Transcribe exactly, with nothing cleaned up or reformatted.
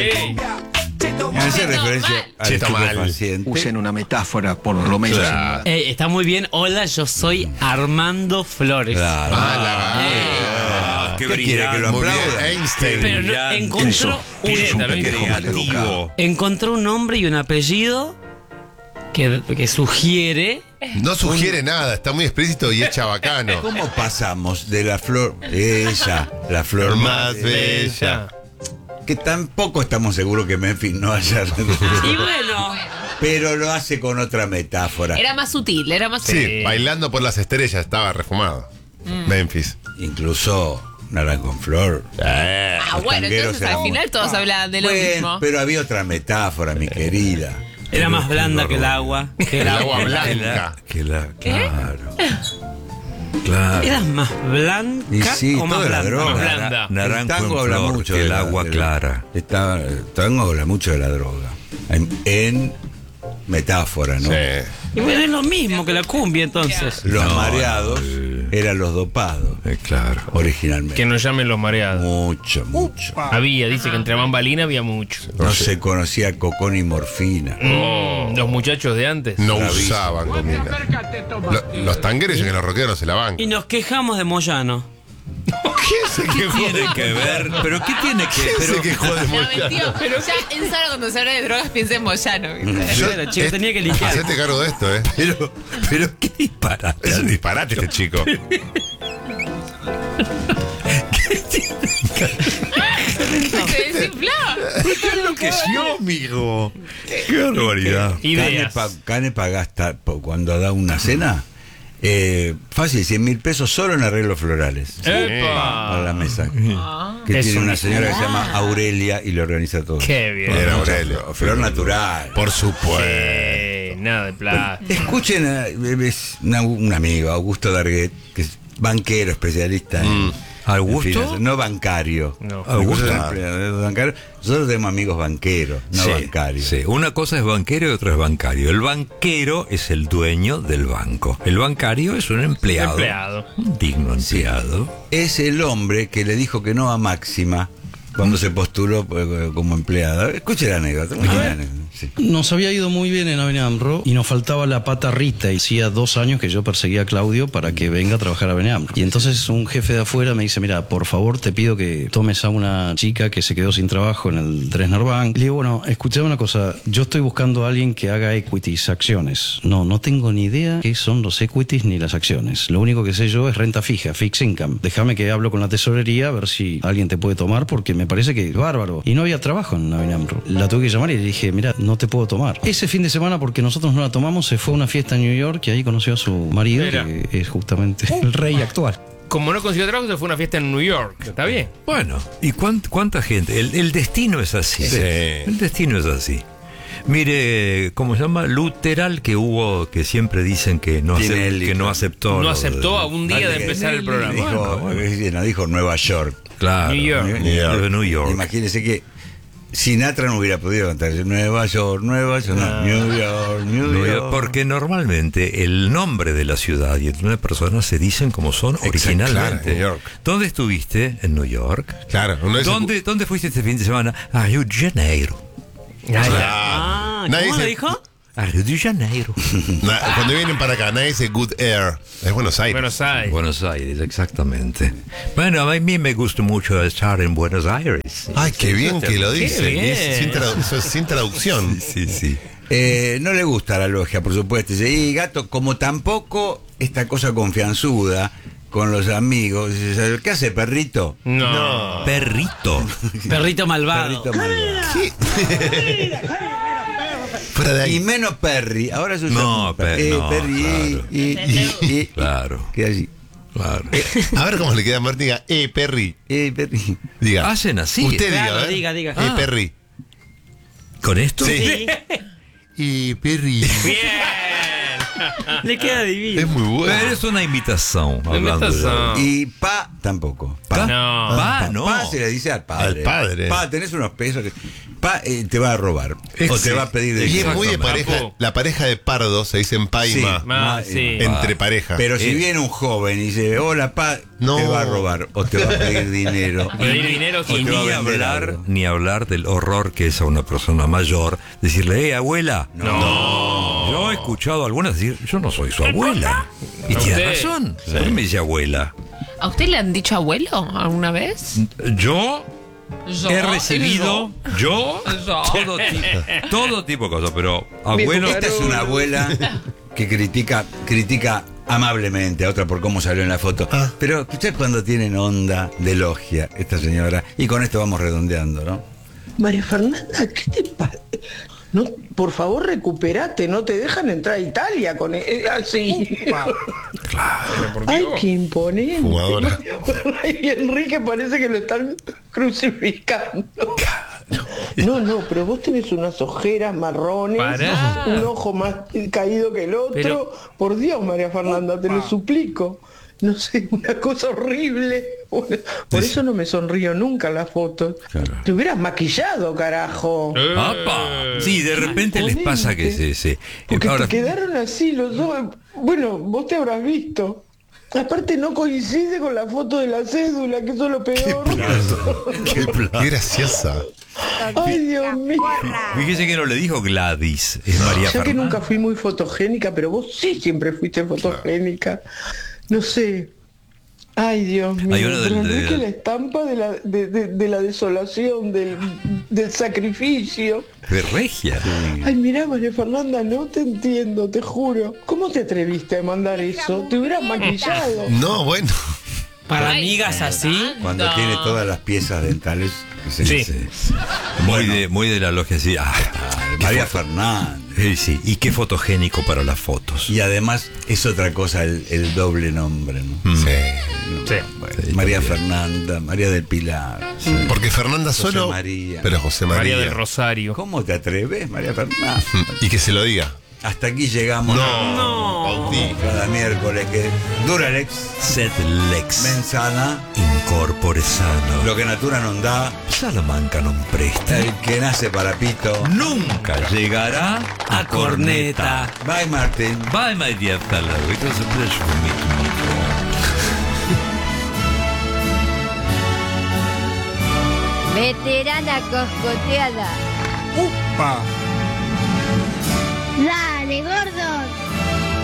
Me hace referencia al estupefaciente. Usen una metáfora, por lo menos. Claro. Eh, está muy bien. Hola, yo soy Armando Flores. Claro. Ah, ¿Qué quiere que lo aplauda? Einstein. Pero no, encontró, un, es un pendejo maleducado. encontró un nombre y un apellido que, que sugiere. No sugiere nada, está muy explícito y es chabacano. ¿Cómo pasamos de la flor ella, la flor más bella? Que tampoco estamos seguros que Memphis no haya. Y bueno, Pero lo hace con otra metáfora. Era más sutil, era más Sí, sutil. bailando por las estrellas, estaba refumado. Mm. Memphis. Incluso Naranjo en Flor. Ah, bueno, tangueros entonces al eran- final todos hablaban de lo Bueno, mismo. pero había otra metáfora, mi querida. era más blanda que el agua. Que El agua blanca. blanca. Que la, claro. Claro. ¿Eras más blanca Y sí, o más toda la blanda? droga. Más blanda. El Naranjo tango en habla flor, mucho que de el la- agua de la- clara. Está, el tango habla mucho de la droga. En, en metáfora, ¿no? Sí. Y bueno, es lo mismo que la cumbia entonces. Los No, mareados no, eran los dopados, Eh, claro. originalmente. Que nos llamen los mareados. Mucho, mucho. Había, dice que entre bambalinas había mucho. No se conocía cocón y morfina. Mm, los muchachos de antes. No Bravísimo. usaban comida. Lo- los tangueros y que los rockeros se la bancan. Y nos quejamos de Moyano. ¿Qué Tiene que ver, pero ¿qué tiene que ver? se quejó de No, Moyano? mentió. Pero ya en Sara cuando se habla de drogas piensa en Moyano. ¿viste? Yo- Era, chico, es- tenía que limpiar. Hacete cargo de esto, ¿eh? Pero, pero qué disparate. Es un disparate este chico. Se desinfló. enloqueció, mijo. Qué barbaridad. Cane, Ideas. pa, Canepa gasta po- cuando da una cena, eh, fácil, cien mil pesos solo en arreglos florales. Para la mesa. Que Es tiene un- una señora que se llama Aurelia y le organiza todo. Qué bien. Era Mucha Aurelio. flor, flor natural. Por supuesto. Eh, nada de plata. Escuchen a es una- un amigo, Augusto Darguet, que es banquero, especialista en, Mm. ¿Augusto? en finanzas, no bancario. No. Augusto Augusto. es empleado bancario. Nosotros tenemos amigos banqueros, no Sí, bancarios. sí. Una cosa es banquero y otra es bancario. El banquero es el dueño del banco. El bancario es un empleado. Empleado. Un digno empleado. Es el hombre que le dijo que no a Máxima cuando se postuló eh, como empleada. Escuche la anécdota. muy bien, sí. Nos había ido muy bien en Avenida AMRO y nos faltaba la pata Rita. Y hacía dos años que yo perseguía a Claudio para que venga a trabajar a Avenida AMRO. Y entonces un jefe de afuera me dice, mira, por favor te pido que tomes a una chica que se quedó sin trabajo en el Dresdner Bank. Le digo, bueno, escuchame una cosa, yo estoy buscando a alguien que haga equities, acciones. No, no tengo ni idea qué son los equities ni las acciones. Lo único que sé yo es renta fija, fixed income. Déjame que hablo con la tesorería a ver si alguien te puede tomar porque me parece que es bárbaro. Y no había trabajo en Avenida AMRO. La tuve que llamar y le dije, mira, no te puedo tomar. Ese fin de semana, porque nosotros no la tomamos, se fue a una fiesta en New York y ahí conoció a su marido, Mira. que es justamente el rey actual. Como no consiguió trabajo, se fue a una fiesta en New York. ¿Está bien? Bueno, ¿y cuánt- cuánta gente? El, el destino es así. Sí. El destino es así. Mire, ¿cómo se llama? Luteral, que hubo, que siempre dicen que no, acep- Tinelli, que no claro. aceptó. No lo aceptó de- a un día de empezar el programa. Dijo, Bueno, bueno. eh, no dijo Nueva York. Claro. New York. New York. New York. Imagínese que Sinatra no hubiera podido cantar Nueva York, Nueva York, no, New York, New New York. York, porque normalmente el nombre de la ciudad y el de una persona se dicen como son originalmente. claro, New York. ¿Dónde estuviste? En New York. Claro. Uno dice- ¿Dónde, ¿Dónde fuiste este fin de semana? A Rio de Janeiro. Ah, Nadie ¿cómo lo dice- dijo? A Rio de Janeiro. Na- Cuando vienen para acá, nadie dice good air. Es Buenos Aires. Buenos Aires. Buenos Aires, exactamente. Bueno, a mí me gusta mucho estar en Buenos Aires. Ay, qué bien que lo dice. bien. Y es sin, tradu- eso es sin traducción. Sí, sí. Eh, no le gusta la logia, por supuesto. Dice, y gato, como tampoco esta cosa confianzuda con los amigos. Dice, ¿qué hace, perrito? No. Perrito. Perrito malvado. Perrito malvado. Fuera de Y ahí. menos Perry. Ahora se usa No, un Perry, eh, no, Perry, claro. y, y, y, y- Claro, queda así. claro. A ver cómo le queda a Martín. Diga, eh, Perry. Eh, Perry. Diga. Hacen así. Usted diga, Claro, a ver. diga, diga. Eh, Ah. Perry. ¿Con esto? Sí. Sí. Eh, Perry. Bien. Le queda divino. Es muy bueno. Pero es una imitación. Hablando imitación. de- Y pa tampoco. Pa, No. Pa, no. Pa se le dice al padre. Al padre. Pa, tenés unos pesos que. Pa eh, te va a robar. O Sí. te va a pedir Y es dinero. muy de Exactamente. pareja. La pareja de pardo se dicen pa y Sí. ma. Ma, Ma- sí. Entre pareja. Pero si Eh. viene un joven y dice, hola, pa, No. te va a robar o te va a pedir dinero. Pedir dinero, sí. Y te va a ni vender hablar, algo. ni hablar del horror que es a una persona mayor decirle, eh, abuela. No. Yo he escuchado a algunas decir, yo no soy su abuela. Y ¿A tiene usted? razón. A mí me dice abuela. ¿A usted le han dicho abuelo alguna vez? Yo Yo, he recibido, yo, Yo. todo, tipo, todo tipo de cosas, pero abuelo. Esta es una abuela que critica, critica amablemente a otra por cómo salió en la foto. Ah. Pero usted cuando tienen onda de elogia, esta señora, y con esto vamos redondeando, ¿no? María Fernanda, ¿qué te pasa? No, por favor, recuperate, no te dejan entrar a Italia con e- así. Ay, qué imponente. Fumadora. Y Enrique parece que lo están crucificando. No, no, pero vos tenés unas ojeras marrones, Pará. un ojo más caído que el otro. Pero- Por Dios, María Fernanda, te lo suplico. No sé, una cosa horrible. Por eso no me sonrío nunca en las fotos. Te hubieras maquillado, carajo. Eh. ¡Apa! Sí, de repente les pasa que se... se Porque ahora- te quedaron así los dos. Bueno, vos te habrás visto. Aparte no coincide con la foto de la cédula, que eso es lo peor. Qué, qué graciosa. Ay, Dios mío. Fíjese que no le dijo Gladys, es María Ya que Fernanda. nunca fui muy fotogénica, pero vos sí siempre fuiste fotogénica. No sé. Ay, Dios mío. Hay uno del- Pero Enrique, del- la estampa de la, de, de- de la desolación, del, del sacrificio. De regia. Ay, mirá, María Fernanda, no te entiendo, te juro. ¿Cómo te atreviste a mandar eso? Te hubieras maquillado. No, bueno. Para Ay, amigas así. Cuando No. tiene todas las piezas dentales que se Sí. dice. Muy, de, muy de la logia así. Ah, qué María foto- Fernández. Eh, sí, y qué fotogénico para las fotos. Y además es otra cosa el, el doble nombre, ¿no? Sí. Sí. Bueno, Sí, María también. Fernanda, María del Pilar. Porque Fernanda José solo. María. Pero José María. María del Rosario. ¿Cómo te atreves, María Fernanda? Y que se lo diga. Hasta aquí llegamos. No. Bautí. Cada miércoles que Duralex, Sed lex mensana, incorpore sano. lo que natura non dà, Salamanca non presta. el que nace para pito. Nunca llegará a corneta. Bye, Martín. Bye, my dear fellow. It was a pleasure for me to meet you all. Veterana coscoteada. ¡Upa! Dale, gordo.